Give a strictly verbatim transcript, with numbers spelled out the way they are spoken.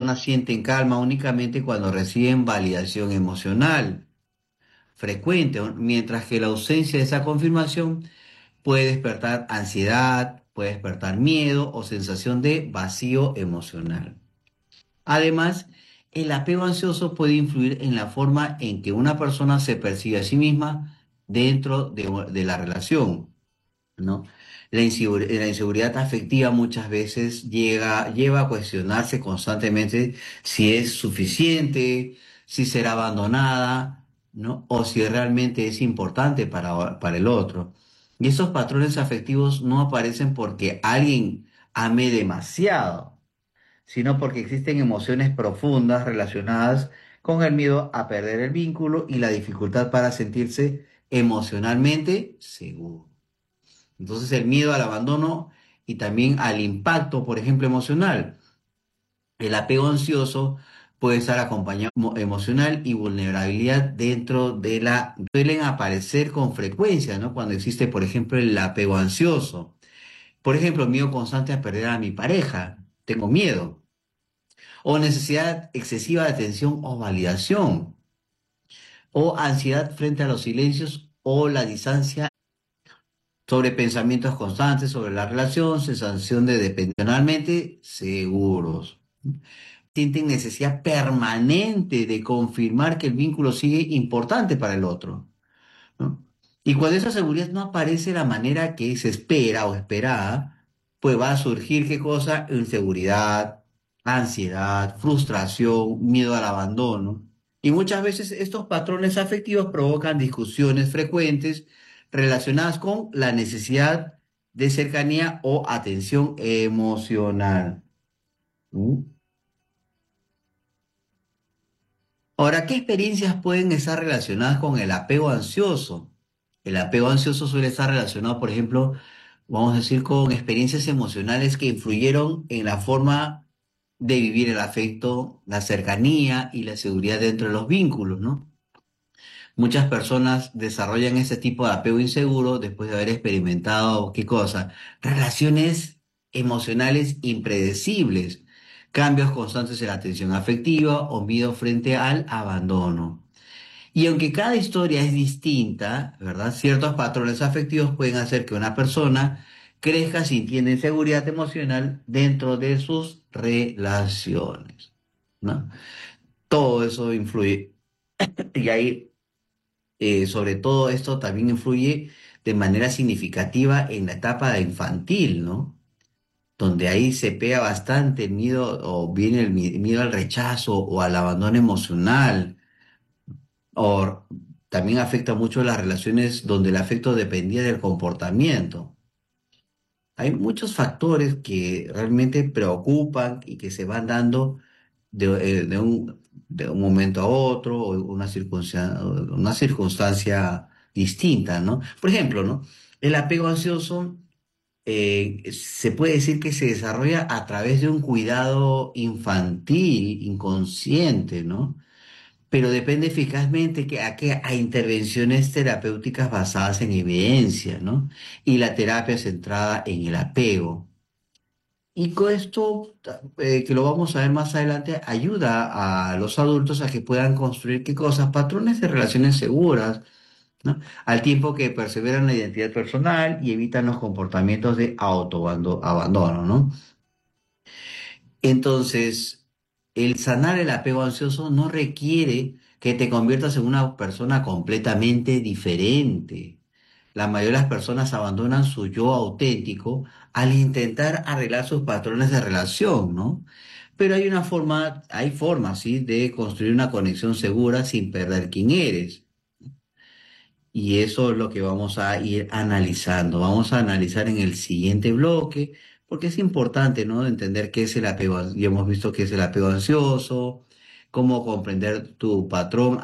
personas sienten calma únicamente cuando reciben validación emocional frecuente, ¿no? Mientras que la ausencia de esa confirmación puede despertar ansiedad, puede despertar miedo o sensación de vacío emocional. Además, el apego ansioso puede influir en la forma en que una persona se percibe a sí misma dentro de, de la relación, ¿no? La insegur- la inseguridad afectiva muchas veces llega, lleva a cuestionarse constantemente si es suficiente, si será abandonada, ¿no? O si realmente es importante para, para el otro. Y esos patrones afectivos no aparecen porque alguien ame demasiado, sino porque existen emociones profundas relacionadas con el miedo a perder el vínculo y la dificultad para sentirse emocionalmente seguro. Entonces el miedo al abandono y también al impacto, por ejemplo, emocional. El apego ansioso puede estar acompañado emo- emocional y vulnerabilidad dentro de la... Suelen aparecer con frecuencia, ¿no? Cuando existe, por ejemplo, el apego ansioso. Por ejemplo, miedo constante a perder a mi pareja. Tengo miedo. O necesidad excesiva de atención o validación. O ansiedad frente a los silencios o la distancia sobre pensamientos constantes sobre la relación, sensación de dependencionalmente seguros. Sienten necesidad permanente de confirmar que el vínculo sigue importante para el otro, ¿no? Y cuando esa seguridad no aparece de la manera que se espera o esperada, pues va a surgir qué cosa: inseguridad, ansiedad, frustración, miedo al abandono. Y muchas veces estos patrones afectivos provocan discusiones frecuentes relacionadas con la necesidad de cercanía o atención emocional. ¿Mm? Ahora, ¿qué experiencias pueden estar relacionadas con el apego ansioso? El apego ansioso suele estar relacionado, por ejemplo, vamos a decir, con experiencias emocionales que influyeron en la forma de vivir el afecto, la cercanía y la seguridad dentro de los vínculos, ¿no? Muchas personas desarrollan ese tipo de apego inseguro después de haber experimentado, ¿qué cosa? Relaciones emocionales impredecibles, cambios constantes en la atención afectiva o miedo frente al abandono. Y aunque cada historia es distinta, ¿verdad? Ciertos patrones afectivos pueden hacer que una persona crezca sintiendo inseguridad emocional dentro de sus relaciones, ¿no? Todo eso influye. Y ahí, eh, sobre todo esto también influye de manera significativa en la etapa de infantil, ¿no? Donde ahí se pega bastante el miedo o viene el mi- miedo al rechazo o al abandono emocional. O también afecta mucho las relaciones donde el afecto dependía del comportamiento. Hay muchos factores que realmente preocupan y que se van dando de, eh, de un, de un momento a otro o una circunstancia, una circunstancia distinta, ¿no? Por ejemplo, ¿no? El apego ansioso eh, se puede decir que se desarrolla a través de un cuidado infantil, inconsciente, ¿no? Pero depende eficazmente que, a, que a intervenciones terapéuticas basadas en evidencia, ¿no? Y la terapia centrada en el apego. Y con esto, eh, que lo vamos a ver más adelante, ayuda a los adultos a que puedan construir qué cosas, patrones de relaciones seguras, ¿no? Al tiempo que perseveran la identidad personal y evitan los comportamientos de autoabandono, ¿no? Entonces, el sanar el apego ansioso no requiere que te conviertas en una persona completamente diferente. La mayoría de las personas abandonan su yo auténtico al intentar arreglar sus patrones de relación, ¿no? Pero hay una forma, hay formas, ¿sí?, de construir una conexión segura sin perder quién eres. Y eso es lo que vamos a ir analizando. Vamos a analizar en el siguiente bloque, porque es importante, ¿no? Entender qué es el apego. Ya hemos visto qué es el apego ansioso, cómo comprender tu patrón